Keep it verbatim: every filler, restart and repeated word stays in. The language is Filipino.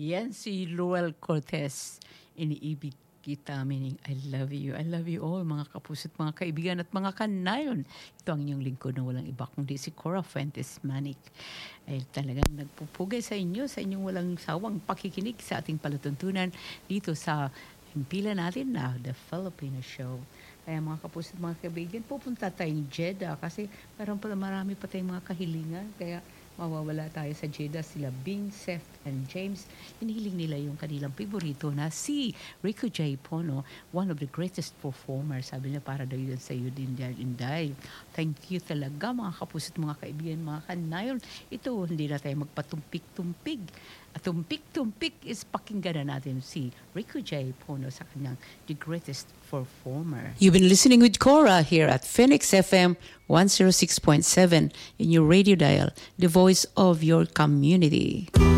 Yan si Ruel Cortez. Iniibig kita, meaning I love you. I love you all, mga kapuso't mga kaibigan at mga kanayon. Ito ang inyong lingkod na walang iba kundi si Cora Fuentes Manic. Ay talagang nagpupugay sa inyo, sa inyong walang sawang pakikinig sa ating palatuntunan dito sa himpilan natin na The Filipino Show. Kaya mga kapuso't mga kaibigan, pupunta tayong Jeddah kasi meron pala marami pa tayong mga kahilingan. Kaya mawawala tayo sa Jeddah, sila Bing, Seth, and James. Hinihiling nila yung kanilang favorito na si Rico J. Pono, one of the greatest performers. Sabi niya, para daw yun sa iyo din dahil inday. Thank you talaga mga kapuso't mga kaibigan, mga kanayon. Ito, hindi na tayo magpatumpik-tumpik. At tumpik-tumpik is pakinggan na natin si Rico J. Pono sa kanyang The Greatest Performer. You've been listening with Cora here at Phoenix F M one oh six point seven in your radio dial, the voice of your community.